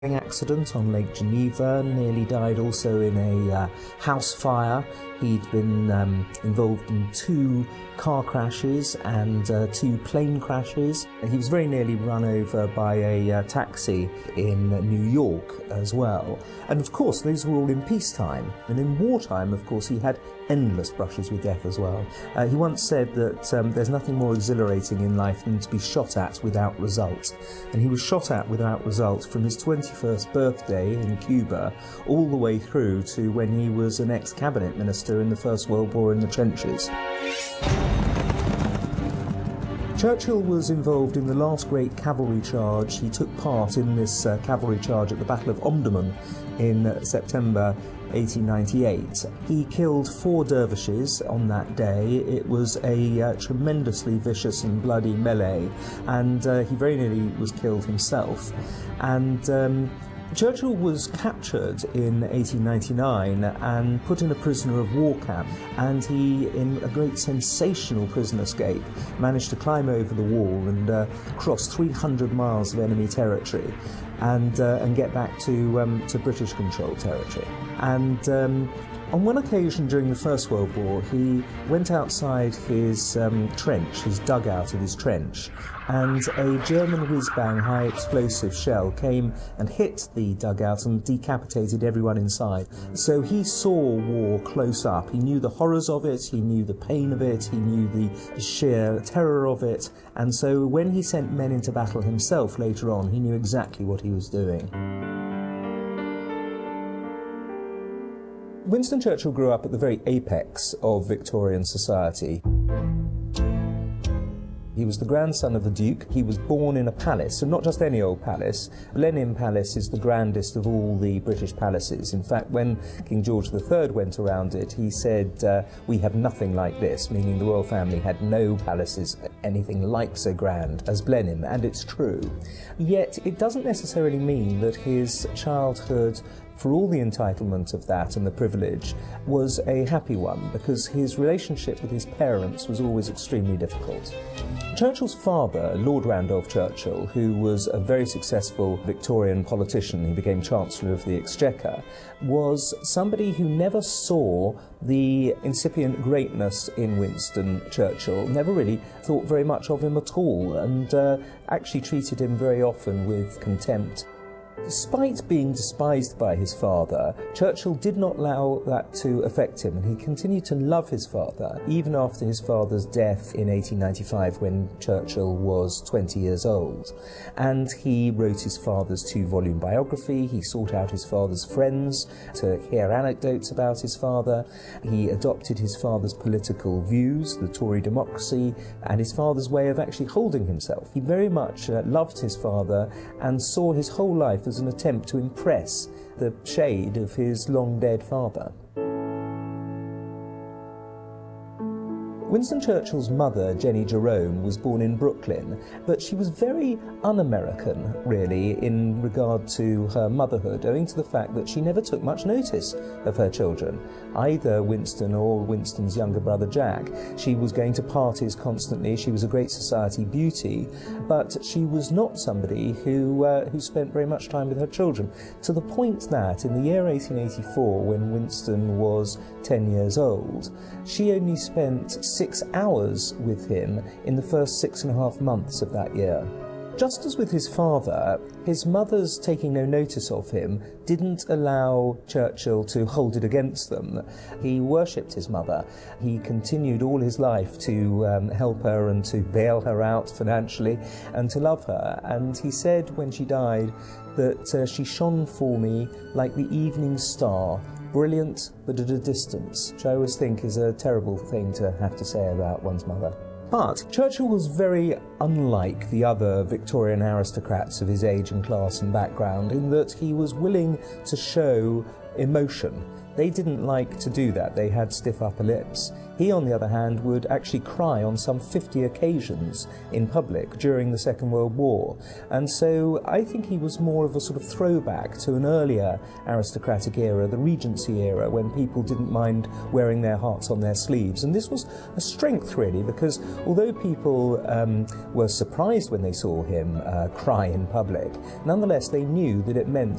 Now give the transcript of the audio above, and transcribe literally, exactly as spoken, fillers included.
Accident on Lake Geneva, nearly died also in a uh, house fire. He'd been um, involved in two car crashes and uh, two plane crashes. He was very nearly run over by a uh, taxi in New York as well. And of course, those were all in peacetime. And in wartime, of course, he had endless brushes with death as well. Uh, he once said that um, there's nothing more exhilarating in life than to be shot at without result. And he was shot at without result from his twenty-first birthday in Cuba all the way through to when he was an ex-cabinet minister in the First World War in the trenches. Churchill was involved in the last great cavalry charge. He took part in this uh, cavalry charge at the Battle of Omdurman in uh, September eighteen ninety-eight. He killed four dervishes on that day. It was a uh, tremendously vicious and bloody melee, and uh, he very nearly was killed himself. And um, Churchill was captured in eighteen ninety-nine and put in a prisoner of war camp, and he, in a great sensational prison escape, managed to climb over the wall and uh, cross three hundred miles of enemy territory and uh, and get back to um, to British-controlled territory. And um, on one occasion during the First World War, he went outside his um, trench, his dugout of his trench, and a German whiz-bang high-explosive shell came and hit the dugout and decapitated everyone inside. So he saw war close up. He knew the horrors of it, he knew the pain of it, he knew the sheer terror of it, and so when he sent men into battle himself later on, he knew exactly what he was doing. Winston Churchill grew up at the very apex of Victorian society. He was the grandson of the Duke. He was born in a palace, and not just any old palace. Blenheim Palace is the grandest of all the British palaces. In fact, when King George the Third went around it, he said, uh, we have nothing like this, meaning the royal family had no palaces anything like so grand as Blenheim, and it's true. Yet it doesn't necessarily mean that his childhood, for all the entitlement of that and the privilege, was a happy one, because his relationship with his parents was always extremely difficult. Churchill's father, Lord Randolph Churchill, who was a very successful Victorian politician, he became Chancellor of the Exchequer, was somebody who never saw the incipient greatness in Winston Churchill, never really thought very much of him at all, and uh, actually treated him very often with contempt. Despite being despised by his father, Churchill did not allow that to affect him, and he continued to love his father, even after his father's death in eighteen ninety-five, when Churchill was twenty years old. And he wrote his father's two-volume biography. He sought out his father's friends to hear anecdotes about his father. He adopted his father's political views, the Tory democracy, and his father's way of actually holding himself. He very much uh, loved his father and saw his whole life as an attempt to impress the shade of his long-dead father. Winston Churchill's mother, Jenny Jerome, was born in Brooklyn, but she was very un-American, really, in regard to her motherhood, owing to the fact that she never took much notice of her children, either Winston or Winston's younger brother Jack. She was going to parties constantly, she was a great society beauty, but she was not somebody who, uh, who spent very much time with her children, to the point that in the year eighteen eighty-four, when Winston was ten years old, she only spent six hours with him in the first six and a half months of that year. Just as with his father, his mother's taking no notice of him didn't allow Churchill to hold it against them. He worshipped his mother. He continued all his life to um, help her and to bail her out financially and to love her. And he said when she died that uh, she shone for me like the evening star, brilliant but at a distance, which I always think is a terrible thing to have to say about one's mother. But Churchill was very unlike the other Victorian aristocrats of his age and class and background in that he was willing to show emotion. They didn't like to do that. They had stiff upper lips. He, on the other hand, would actually cry on some fifty occasions in public during the Second World War. And so I think he was more of a sort of throwback to an earlier aristocratic era, the Regency era, when people didn't mind wearing their hearts on their sleeves. And this was a strength, really, because although people um, were surprised when they saw him uh, cry in public. Nonetheless, they knew that it meant